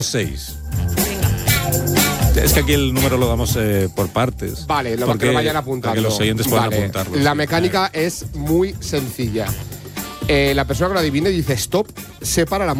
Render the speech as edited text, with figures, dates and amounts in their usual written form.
6. Es que aquí el número lo damos por partes. Vale, lo que lo vayan apuntando. Para que los oyentes puedan apuntarlo. La mecánica es muy sencilla. La persona que lo adivine dice stop, separa la